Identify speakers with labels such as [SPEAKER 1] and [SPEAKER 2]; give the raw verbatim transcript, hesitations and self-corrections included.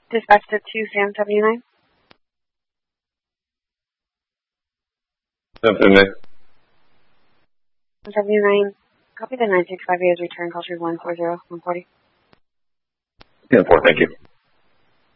[SPEAKER 1] Dispatch to two Sam seventy-nine.
[SPEAKER 2] Sam seventy-nine.
[SPEAKER 1] Sam seventy-nine. Copy the nine six five eight return call through one four zero one forty.
[SPEAKER 2] ten four, thank you.